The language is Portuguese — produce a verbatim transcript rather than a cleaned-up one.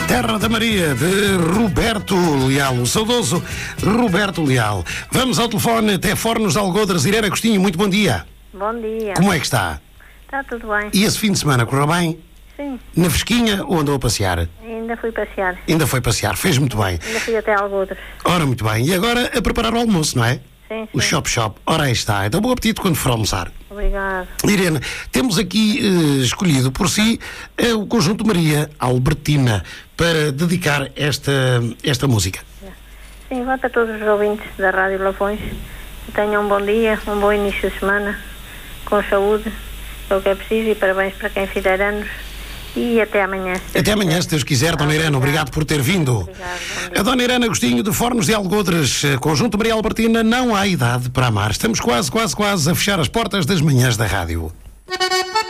Terra da Maria, de Roberto Leal, o saudoso Roberto Leal. Vamos ao telefone até Fornos de Algodres. Irene Agostinho, muito bom dia. Bom dia. Como é que está? Está tudo bem. E esse fim de semana correu bem? Sim. Na fresquinha ou andou a passear? Ainda fui passear. Ainda foi passear, fez muito bem. Ainda fui até Algodres. Ora, muito bem. E agora a preparar o almoço, não é? Sim, sim. O Shop Shop. Ora, aí está. Então, bom apetite quando for almoçar. Obrigado. Irene, temos aqui eh, escolhido por si eh, o Conjunto Maria Albertina para dedicar esta, esta música. Sim, vá para todos os ouvintes da Rádio Lafões. Que tenham um bom dia, um bom início de semana, com saúde, é o que é preciso, e parabéns para quem fizer anos. E até amanhã. Até amanhã, se Deus quiser, Dona Irene. Obrigado por ter vindo. Obrigado, A Dona Irene Agostinho, de Fornos de Algodres, Conjunto Maria Albertina, não há idade para amar. Estamos quase, quase, quase a fechar as portas das manhãs da rádio.